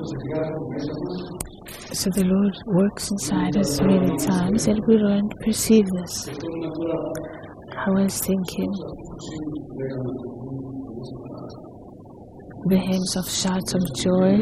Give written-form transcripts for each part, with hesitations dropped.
So the Lord works inside us many times and we don't perceive this. I was thinking the hymns of shouts of joy.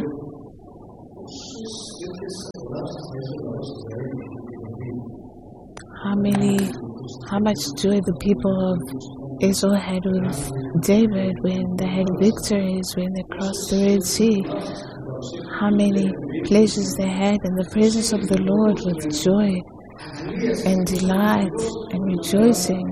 How much joy the people of Israel had with David when they had victories, when they crossed the Red Sea. How many pleasures they had in the presence of the Lord with joy and delight and rejoicing.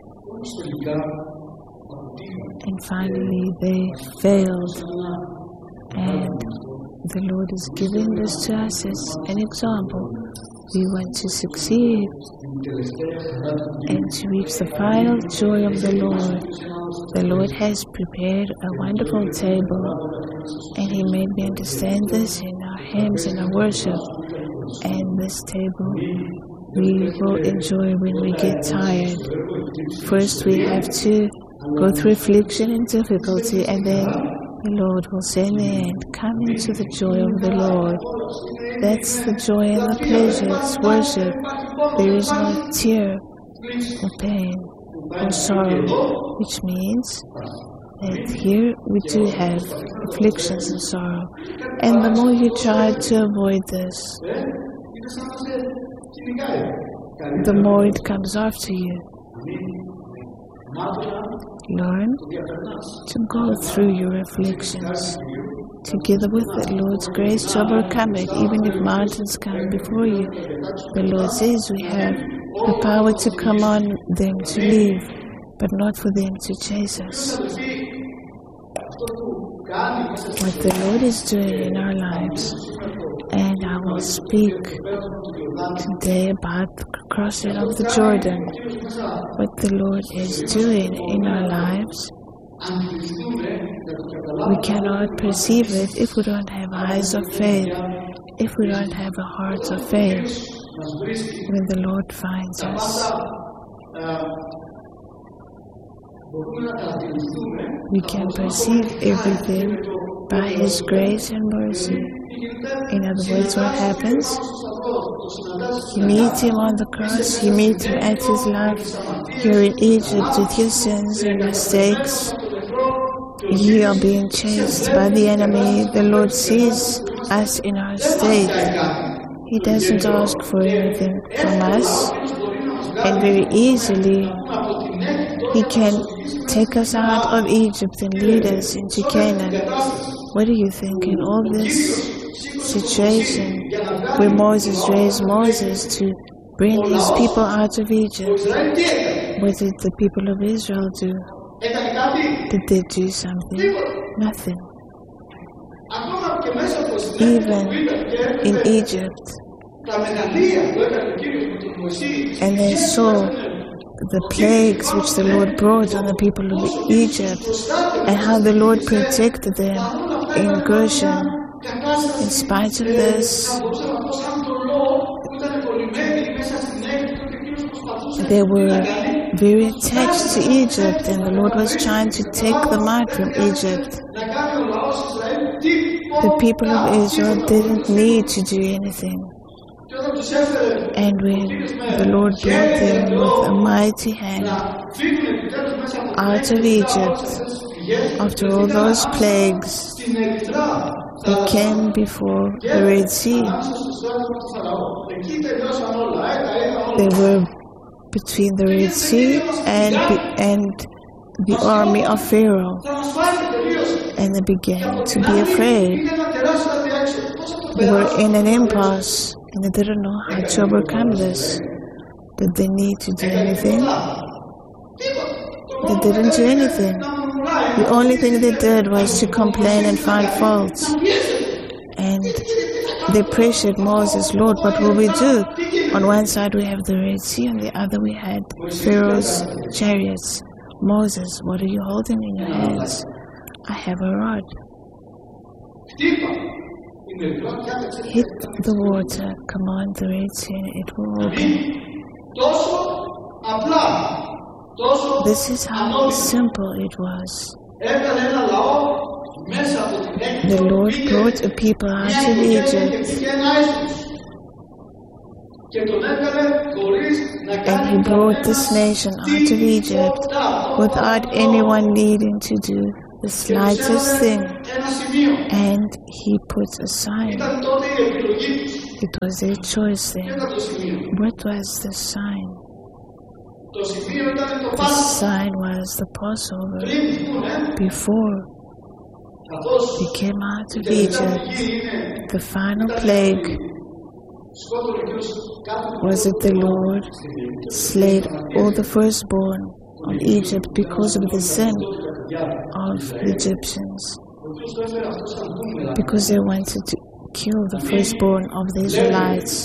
And finally they failed. And the Lord is giving this to us as an example. We want to succeed and to reach the final joy of the Lord. The Lord has prepared a wonderful table, and He made me understand this in our hymns and our worship. And this table we will enjoy when we get tired. First we have to go through affliction and difficulty, and then the Lord will say in the end, come into the joy of the Lord. That's the joy and the pleasure, it's worship. There is no tear or pain or sorrow, which means that here we do have afflictions and sorrow. And the more you try to avoid this, the more it comes after you. Learn to go through your afflictions together with the Lord's grace to overcome it, even if mountains come before you. The Lord says we have the power to come on them to leave, but not for them to chase us. What the Lord is doing in our lives, and I will speak today about the crossing of the Jordan. What the Lord is doing in our lives, we cannot perceive it if we don't have eyes of faith, if we don't have a heart of faith. When the Lord finds us, we can perceive everything by His grace and mercy. In other words, what happens? You meet Him on the cross, you meet Him at His life. You're in Egypt with your sins and mistakes. You are being chased by the enemy. The Lord sees us in our state. He doesn't ask for anything from us, and very easily He can take us out of Egypt and lead us into Canaan. What do you think in all this situation where Moses raised Moses to bring his people out of Egypt? What did the people of Israel do? Did they do something? Nothing. Even in Egypt, and they saw the plagues which the Lord brought on the people of Egypt, and how the Lord protected them in Goshen. In spite of this, they were very attached to Egypt, and the Lord was trying to take them out from Egypt. The people of Israel didn't need to do anything. And when the Lord brought them with a mighty hand out of Egypt, after all those plagues, they came before the Red Sea. They were between the Red Sea and the army of Pharaoh, and they began to be afraid. They were in an impasse, and they didn't know how to overcome this. Did they need to do anything? They didn't do anything. The only thing they did was to complain and find faults. And they pressured Moses, Lord, what will we do? On one side we have the Red Sea, on the other we had Pharaoh's chariots. Moses, what are you holding in your hands? I have a rod. Hit the water, command the Red Sea, and it will open. This is how simple it was. The Lord brought a people out of Egypt, and He brought this nation out of Egypt without anyone needing to do the slightest thing, and He put a sign. It was their choice then. What was the sign? The sign was the Passover. Before they came out of Egypt, the final plague was that the Lord slayed all the firstborn of Egypt because of the sin of the Egyptians, because they wanted to kill the firstborn of the Israelites.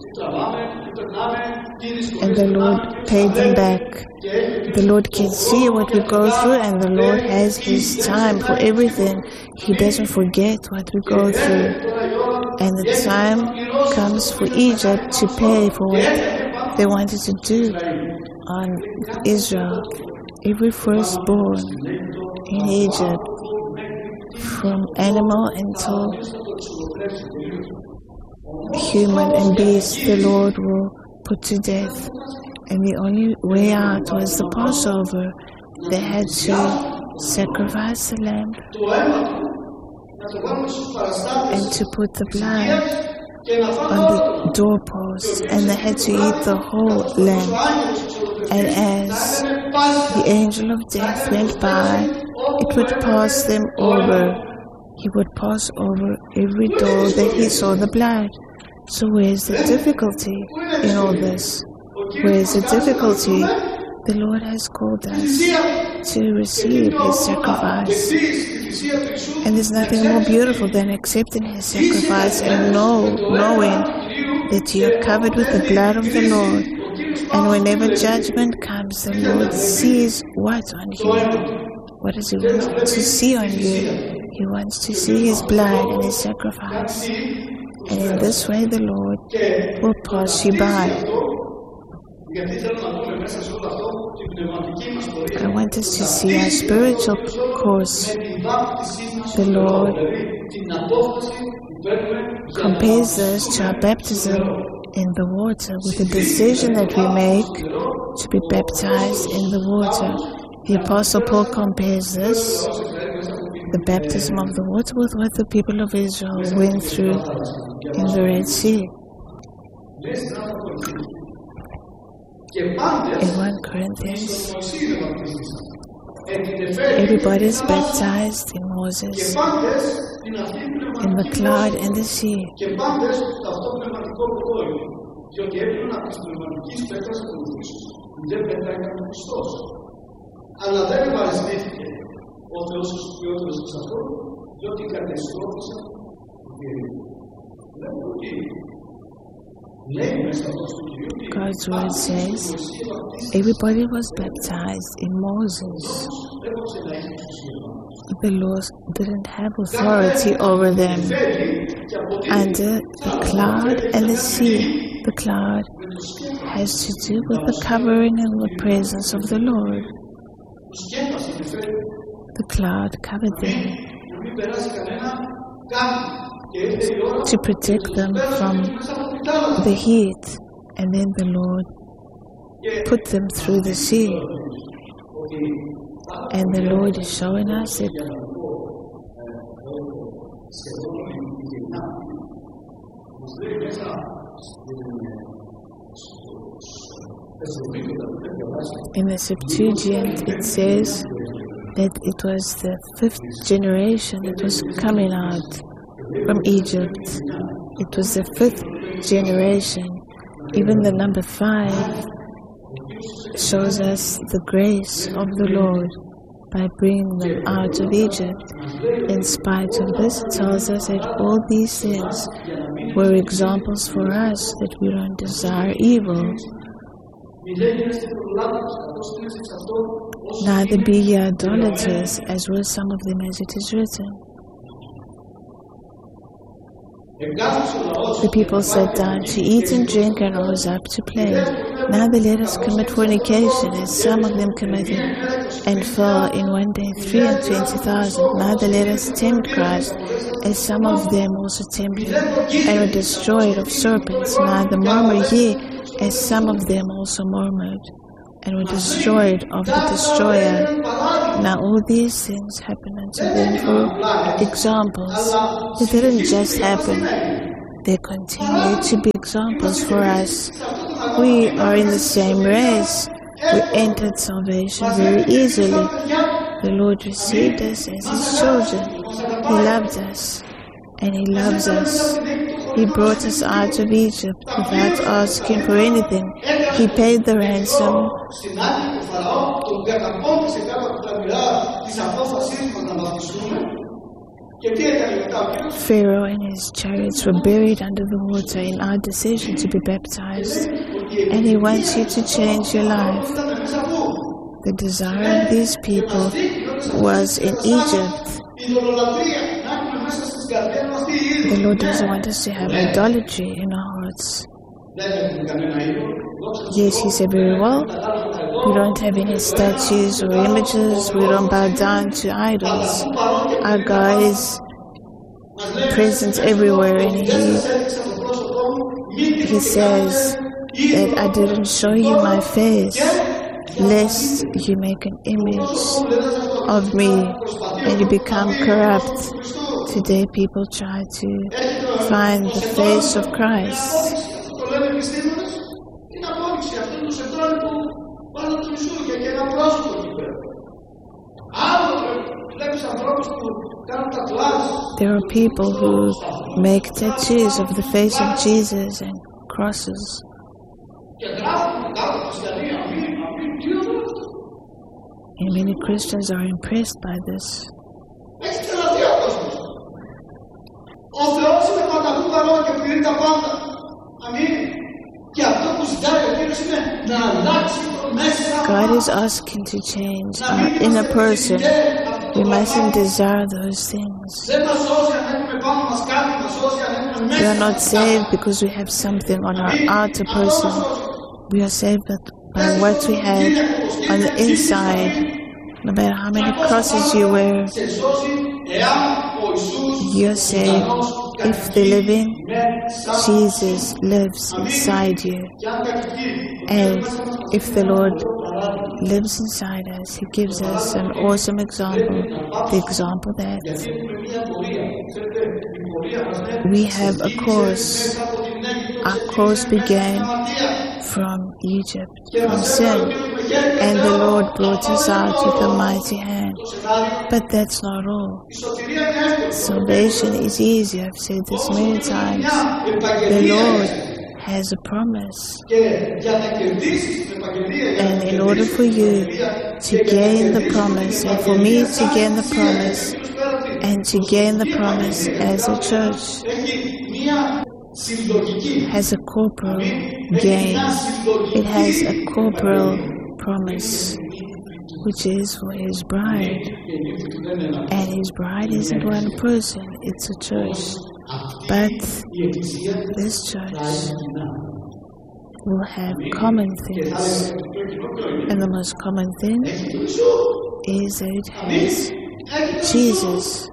And the Lord paid them back. The Lord can see what we go through, and the Lord has His time for everything. He doesn't forget what we go through. And the time comes for Egypt to pay for what they wanted to do on Israel. Every firstborn in Egypt, from animal until human and beast, the Lord will put to death. And the only way out was the Passover. They had to sacrifice the lamb and to put the blood on the doorpost, and they had to eat the whole lamb. And as the angel of death went by, it would pass them over. He would pass over every door that he saw the blood. So where's the difficulty in all this? Where's the difficulty? The Lord has called us to receive His sacrifice. And there's nothing more beautiful than accepting His sacrifice and knowing that you're covered with the blood of the Lord. And whenever judgment comes, the Lord sees what on you? What does He want to see on you? He wants to see His blood and His sacrifice. And in this way the Lord will pass you by. I want us to see our spiritual course. The Lord compares this to our baptism in the water, with the decision that we make to be baptized in the water. The Apostle Paul compares this, the baptism of the water, with what the people of Israel went through in the Red Sea. In 1 Corinthians, everybody is baptized in Moses, in the cloud and the sea. God's word says everybody was baptized in Moses. The Lord didn't have authority over them. Under the cloud and the sea, the cloud has to do with the covering and the presence of the Lord. The cloud covered them to protect them from the heat, and then the Lord put them through the sea. And the Lord is showing us that in the Septuagint it says that it was the 5th generation that was coming out from Egypt. It was the 5th generation. Even the number 5 shows us the grace of the Lord by bringing them out of Egypt. In spite of this, it tells us that all these things were examples for us that we don't desire evil. Neither be ye idolaters, as were some of them, as it is written. The people sat down to eat and drink and rose up to play. Now they let us commit fornication, as some of them committed, and fell in one day 320,000. Now they let us tempt Christ, as some of them also tempted, and were destroyed of serpents. Now the murmur ye, as some of them also murmured, and were destroyed of the destroyer. Now all these things happened unto them for examples. It didn't just happen. They continue to be examples for us. We are in the same race. We entered salvation very easily. The Lord received us as His children. He loved us, and He loves us. He brought us out of Egypt without asking for anything. He paid the ransom. Pharaoh and his chariots were buried under the water in our decision to be baptized, and he wants you to change your life. The desire of these people was in Egypt. The Lord doesn't want us to have idolatry in our hearts. Yes, He said very well, we don't have any statues or images, we don't bow down to idols. Our God is present everywhere, and He says that I didn't show you my face, lest you make an image of me and you become corrupt. Today people try to find the face of Christ. There are people who make tattoos of the face of Jesus and crosses. And many Christians are impressed by this. God is asking to change our inner person. We mustn't desire those things. We are not saved because we have something on our outer person. We are saved by what we have on the inside. No matter how many crosses you wear, you're saved if the living Jesus lives inside you. And if the Lord lives inside us, He gives us an awesome example. The example that we have a course. Our course began from Egypt, from sin, and the Lord brought us out with a mighty hand. But that's not all. Salvation is easy. I've said this many times. The Lord has a promise. And in order for you to gain the promise, and for me to gain the promise, and to gain the promise as a church, has a corporal gain. It has a corporal promise, which is for His bride. And His bride isn't one person, it's a church. But this church will have common things. And the most common thing is that it has Jesus.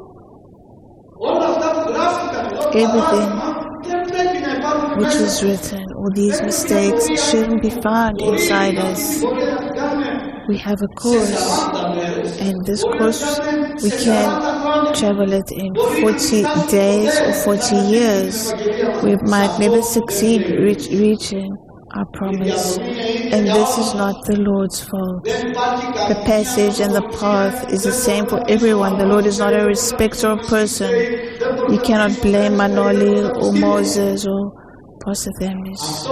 Everything which was written, all these mistakes shouldn't be found inside us. We have a course, and this course we can travel it in 40 days or 40 years. We might never succeed reaching our promise, and this is not the Lord's fault. The passage and the path is the same for everyone. The Lord is not a respecter of person. You cannot blame Manoli or Moses or Pastor Themis.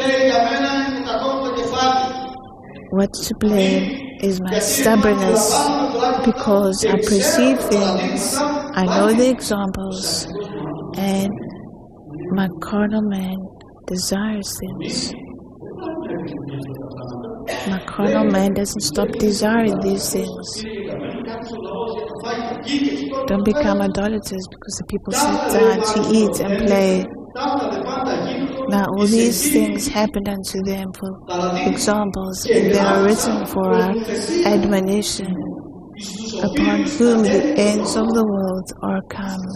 What's to blame is my stubbornness, because I perceive things, I know the examples, and my carnal man desires things. My carnal man doesn't stop desiring these things. Don't become idolaters because the people sit down to eat and play. Now all these things happened unto them for examples, and they are written for our admonition, upon whom the ends of the world are come.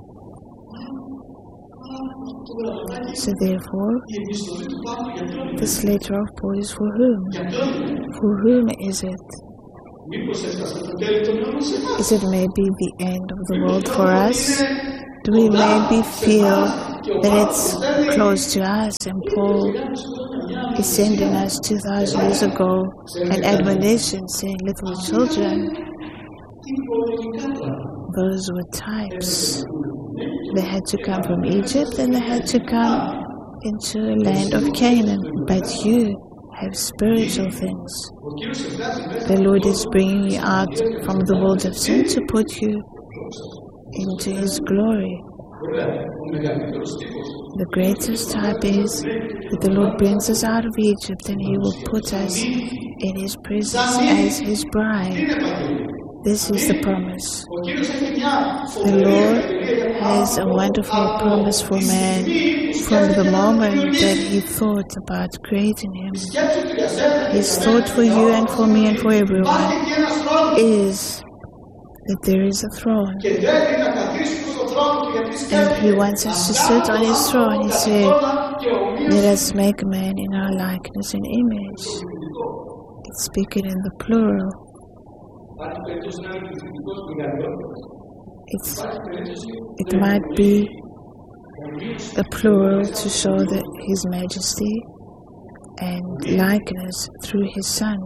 So therefore, this letter of Paul is for whom? For whom is it? Is it maybe the end of the world for us? Do we maybe feel that it's close to us, and Paul is sending us 2,000 years ago an admonition saying, little children, those were types. They had to come from Egypt and they had to come into a land of Canaan, but you have spiritual things. The Lord is bringing you out from the world of sin to put you into His glory. The greatest type is that the Lord brings us out of Egypt and He will put us in His presence as His bride. This is the promise. The Lord has a wonderful promise for man from the moment that He thought about creating him. His thought for you and for me and for everyone is that there is a throne. And He wants us to sit on His throne. He said, let us make man in our likeness and image. It's speaking in the plural. It might be the plural to show that His majesty and likeness through His Son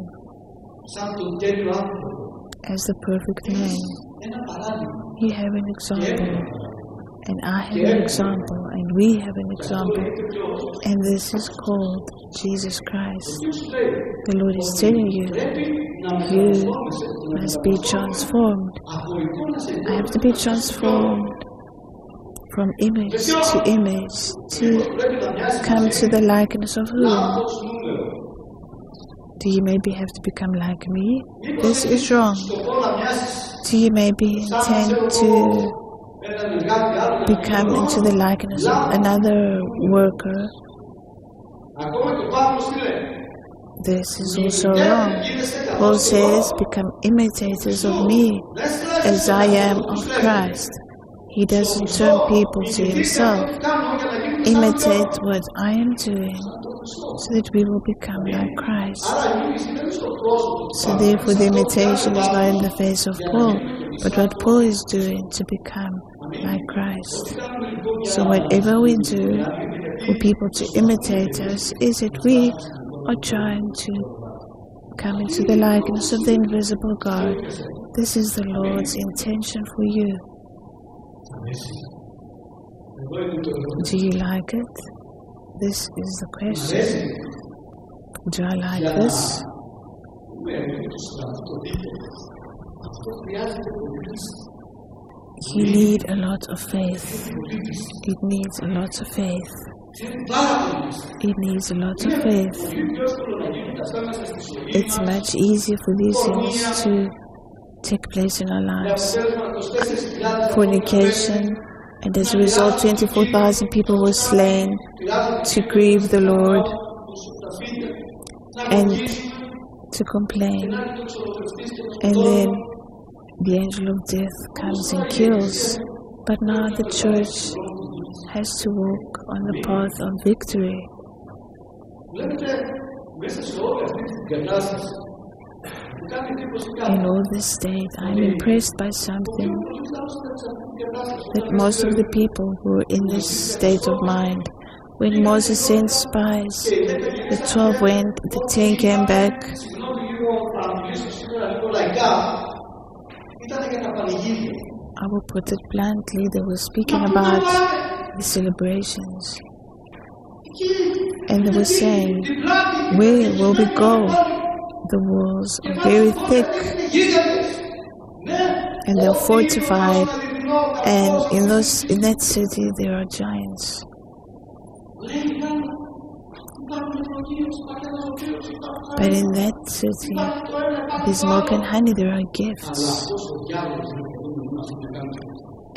as the perfect man. You have an example, and I have an example, and we have an example, and this is called Jesus Christ. The Lord is telling you, you must be transformed. I have to be transformed from image to image to come to the likeness of whom? Do you maybe have to become like me? This is wrong. Do you maybe intend to become into the likeness of another worker? This is also wrong. Paul says, become imitators of me as I am of Christ. He doesn't turn people to Himself. Imitate what I am doing so that we will become like Christ. So therefore the imitation is not in the face of Paul, but what Paul is doing to become like Christ. So whatever we do for people to imitate us is that we are trying to come into the likeness of the invisible God. This is the Lord's intention for you. Do you like it? This is the question. Do I like this? You need a lot of faith. It needs a lot of faith. It needs a lot of faith. It's much easier for these things to take place in our lives. Fornication, and as a result 24,000 people were slain to grieve the Lord and to complain. And then the angel of death comes and kills. But now the church has to walk on the path of victory. In all this state, I am impressed by something, that most of the people who are in this state of mind, when Moses sent spies, the 12 went, the 10 came back. I will put it bluntly, they were speaking about the celebrations. And they were saying, where will we go? The walls are very thick and they're fortified, and in that city there are giants. But in that city there's milk and honey, there are gifts.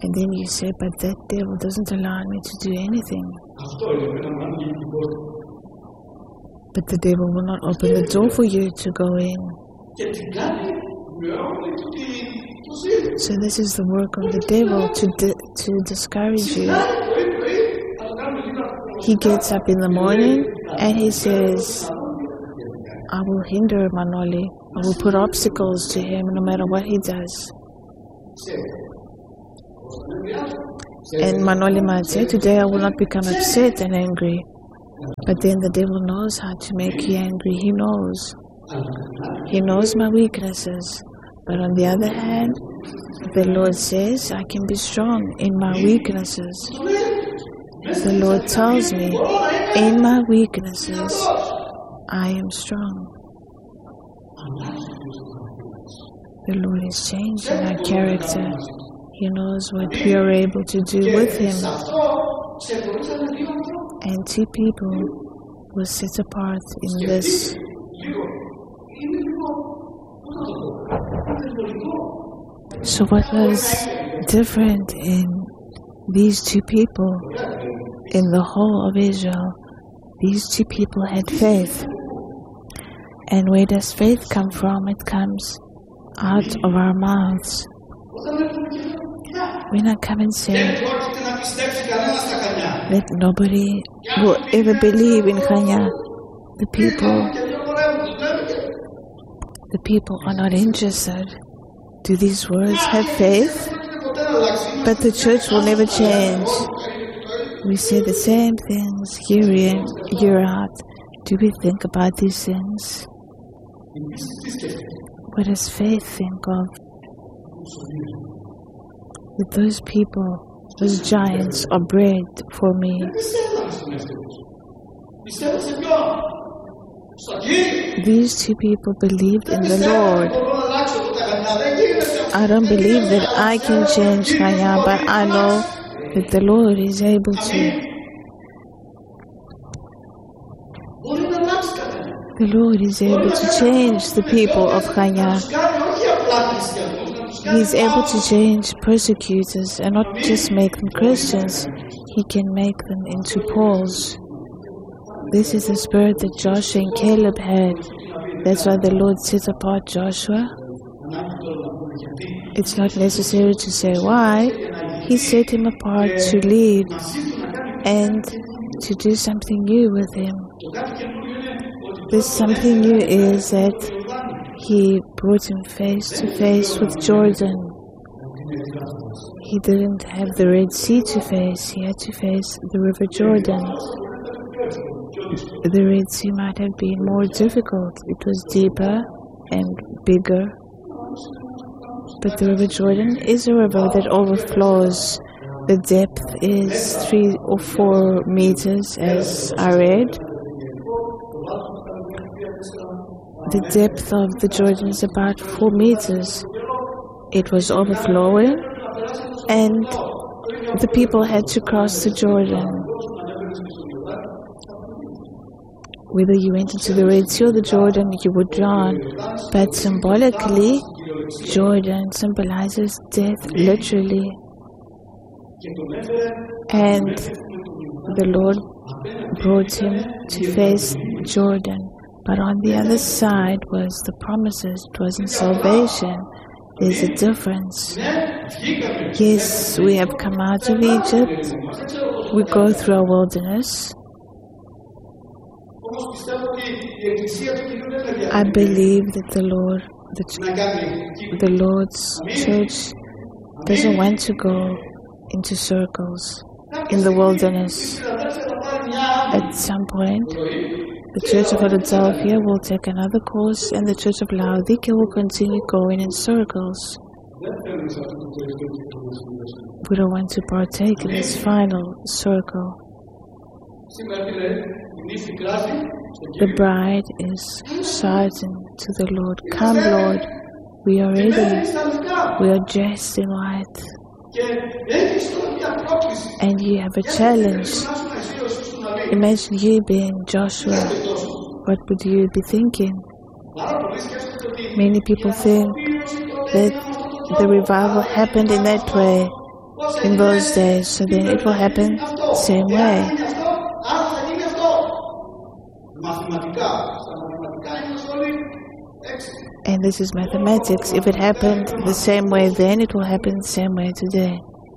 And then you say, but that devil doesn't allow me to do anything. But the devil will not open the door for you to go in. So this is the work of the devil, to discourage you. He gets up in the morning and he says, I will hinder Manoli. I will put obstacles to him no matter what he does. And Manoli might say, today I will not become upset and angry. But then the devil knows how to make you angry. He knows. He knows my weaknesses. But on the other hand, the Lord says, I can be strong in my weaknesses. The Lord tells me, in my weaknesses, I am strong. The Lord is changing our character. He knows what we are able to do with Him. And two people were set apart in this. So what was different in these two people, in the whole of Israel? These two people had faith. And where does faith come from? It comes out of our mouths. When I come and say that nobody will ever believe in Khanya, the people are not interested. Do these words have faith? But the church will never change. We say the same things year in, year out. Do we think about these things? What does faith think of? That those people, those giants, are bread for me. These two people believed in the Lord. I don't believe that I can change Khanya, but I know that the Lord is able to. The Lord is able to change the people of Khanya. He is able to change persecutors and not just make them Christians. He can make them into Pauls. This is the spirit that Joshua and Caleb had. That's why the Lord set apart Joshua. It's not necessary to say why. He set him apart to lead and to do something new with him. This something new is that He brought him face to face with Jordan. He didn't have the Red Sea to face. He had to face the River Jordan. The Red Sea might have been more difficult. It was deeper and bigger. But the River Jordan is a river that overflows. The depth is 3 or 4 meters, as I read. The depth of the Jordan is about 4 meters. It was overflowing, and the people had to cross the Jordan. Whether you went into the Red Sea or the Jordan, you would drown. But symbolically, Jordan symbolizes death, literally. And the Lord brought him to face Jordan. But on the other side was the promises, it wasn't salvation. There's a difference. Yes, we have come out of Egypt. We go through our wilderness. I believe that the Lord's church doesn't want to go into circles in the wilderness. At some point, the Church of Philadelphia will take another course, and the Church of Laodicea will continue going in circles. We don't want to partake in this final circle. The bride is shouting to the Lord, "Come, Lord, we are ready. We are dressed in white." And you have a challenge. Imagine you being Joshua. What would you be thinking? Many people think that the revival happened in that way. in those days, so then it will happen the same way. And this is mathematics. If it happened the same way then, it will happen the same way today.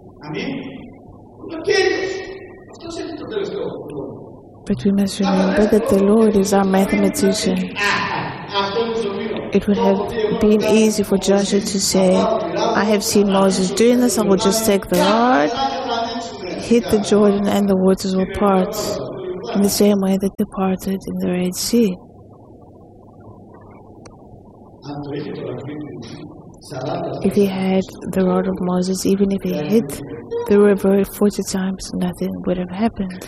But we must remember that the Lord is our mathematician. It would have been easy for Joshua to say, I have seen Moses doing this, I will just take the rod, hit the Jordan, and the waters will part, in the same way that they parted in the Red Sea. If he had the rod of Moses, even if he hit the river 40 times, nothing would have happened.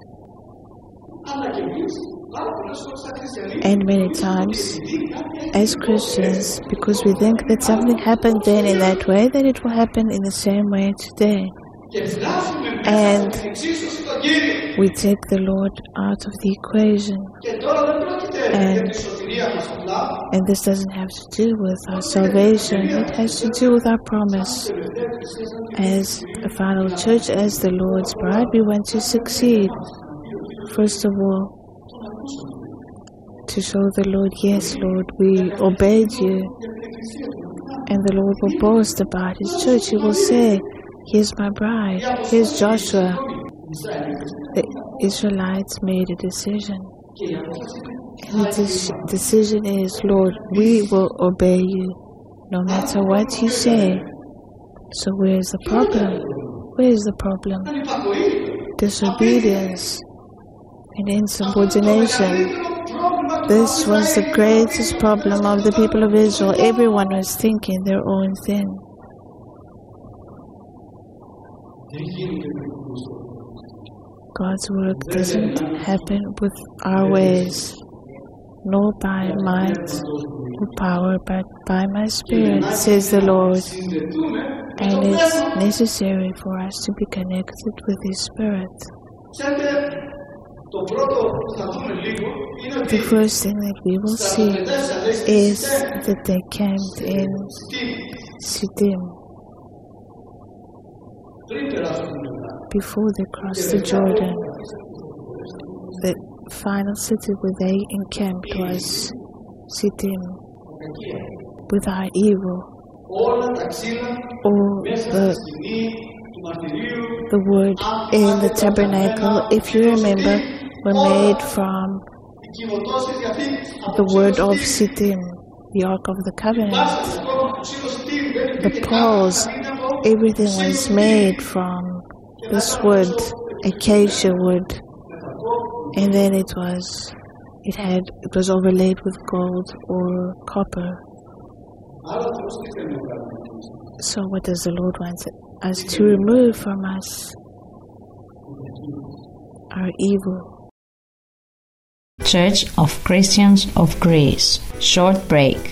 And many times, as Christians, because we think that something happened then in that way, that it will happen in the same way today. And we take the Lord out of the equation. And this doesn't have to do with our salvation, it has to do with our promise. As a final church, as the Lord's bride, we want to succeed. First of all, to show the Lord, yes, Lord, we obeyed you. And the Lord will boast about his church. He will say, here's my bride, here's Joshua. The Israelites made a decision. And the decision is, Lord, we will obey you no matter what you say. So where's the problem? Where's the problem? Disobedience and insubordination. This was the greatest problem of the people of Israel. Everyone was thinking their own thing. God's work doesn't happen with our ways, nor by might or power, but by my Spirit, says the Lord. And it's necessary for us to be connected with His Spirit. The first thing that we will see is that they camped in Shittim before they crossed the Jordan. The final city where they encamped was Shittim, with our evil. All the wood in the tabernacle, if you remember, were made from the word of Shittim, the Ark of the Covenant. The poles, everything was made from this wood, acacia wood, and then it was overlaid with gold or copper. So what does the Lord want us to remove from us? Our evil. Church of Christians of Greece. Short break.